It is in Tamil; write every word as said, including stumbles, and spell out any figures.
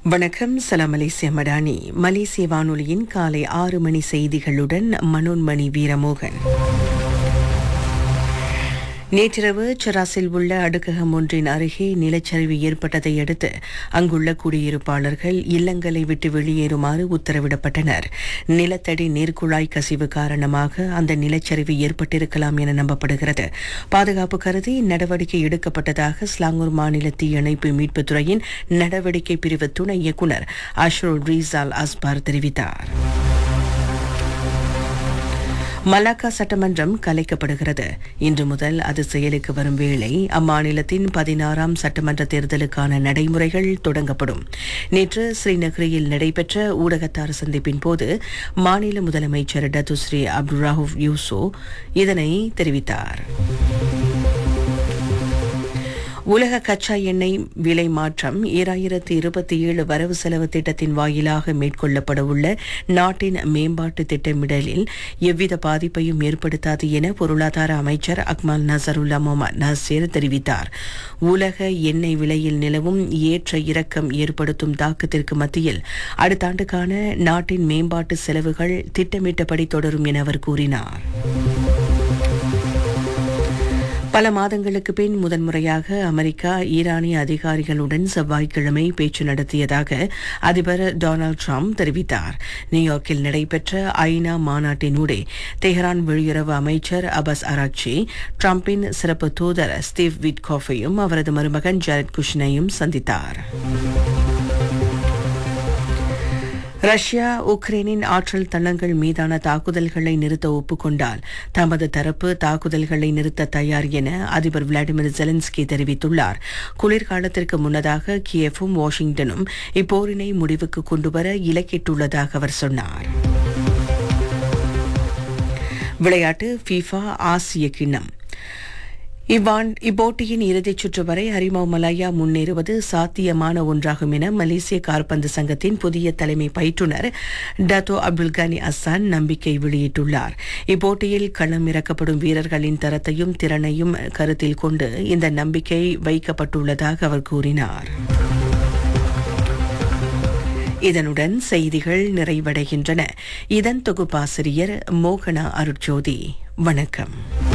வணக்கம். சலாம் மலேசிய மடானி. மலேசிய வானொலியின் காலை ஆறு மணி செய்திகளுடன் மனோன்மணி வீரமோகன். நேற்றிரவு சராசில் உள்ள அடுக்ககம் ஒன்றின் அருகே நிலச்சரிவு ஏற்பட்டதை அடுத்து அங்குள்ள குடியிருப்பாளர்கள் இல்லங்களை விட்டு வெளியேறுமாறு உத்தரவிடப்பட்டனர். நிலத்தடி நீர்க்குழாய் கசிவு காரணமாக அந்த நிலச்சரிவு ஏற்பட்டிருக்கலாம் என நம்பப்படுகிறது. பாதுகாப்பு கருதி நடவடிக்கை எடுக்கப்பட்டதாக ஸ்லாங்கூர் மாநில தீயணைப்பு மீட்புத் துறையின் நடவடிக்கை பிரிவு துணை இயக்குநர் அஷ்ரோல் ரீசால் அஸ்பார் தெரிவித்தார். மலாக்கா சட்டமன்றம் கலைக்கப்படுகிறது. இன்று முதல் அது செயலுக்கு வரும் வேளை அம்மாநிலத்தின் பதினாறாம் சட்டமன்ற தேர்தலுக்கான நடைமுறைகள் தொடங்கப்படும். நேற்று ஸ்ரீநகரில் நடைபெற்ற ஊடகத்தார் சந்திப்பின் போது மாநில முதலமைச்சர் டத்துஸ்ரீ அப்துல் ரஹூப் யூசோ இதனை தெரிவித்தார். உலக கச்சா எண்ணெய் விலை மாற்றம் ஈராயிரத்து இருபத்தி ஏழு வரவு செலவு திட்டத்தின் வாயிலாக மேற்கொள்ளப்பட உள்ள நாட்டின் மேம்பாட்டு திட்டமிடலில் எவ்வித பாதிப்பையும் ஏற்படுத்தாது என பொருளாதார அமைச்சர் அக்மல் நசருல்லா முகமது நசீர் தெரிவித்தார். உலக எண்ணெய் விலையில் நிலவும் ஏற்ற இறக்கம் ஏற்படுத்தும் தாக்கத்திற்கு மத்தியில் அடுத்த ஆண்டுக்கான நாட்டின் மேம்பாட்டு செலவுகள் திட்டமிட்டபடி தொடரும் என அவர் கூறினார். பல மாதங்களுக்கு பின் முதன்முறையாக அமெரிக்கா ஈரானிய அதிகாரிகளுடன் செவ்வாய்க்கிழமை பேச்சு நடத்தியதாக அதிபர் டொனால்டு ட்ரம்ப் தெரிவித்தார். நியூயார்க்கில் நடைபெற்ற ஐநா மாநாட்டினூடே தெஹ்ரான் வெளியுறவு அமைச்சர் அபாஸ் அராக்சி ட்ரம்பின் சிறப்பு தூதர் ஸ்டீவ் விட்காஃபையும் அவரது மருமகன் ஜாரெட் குஷ்னையும் சந்தித்தார். ரஷ்யா உக்ரைனின் ஆற்றல் தளங்கள் மீதான தாக்குதல்களை நிறுத்த ஒப்புக்கொண்டால் தமது தரப்பு தாக்குதல்களை நிறுத்த தயார் என அதிபர் விளாடிமிர் ஜெலன்ஸ்கி தெரிவித்துள்ளார். குளிர்காலத்திற்கு முன்னதாக கியேவும் வாஷிங்டனும் இப்போரினை முடிவுக்கு கொண்டுவர இலக்கிட்டுள்ளதாக அவர் சொன்னார். விளையாட்டு. ஃபீஃபா ஆசிய கிண்ணம். இப்போட்டியின் இறுதிச் சுற்று வரை ஹரிமவ் மலாயா முன்னேறுவது சாத்தியமான ஒன்றாகும் என மலேசிய கால்பந்து சங்கத்தின் புதிய தலைமை பயிற்றுநர் டத்தோ அப்துல் கனி அசான் நம்பிக்கை வெளியிட்டுள்ளார். இப்போட்டியில் களம் இறக்கப்படும் வீரர்களின் தரத்தையும் திறனையும் கருத்தில் கொண்டு இந்த நம்பிக்கை வைக்கப்பட்டுள்ளதாக அவர் கூறினார். இதனுடன் செய்திகள் நிறைவடைகின்றன. இதன் தொகுப்பாசிரியர் மோகனா அருட்ஜோதி. வணக்கம்.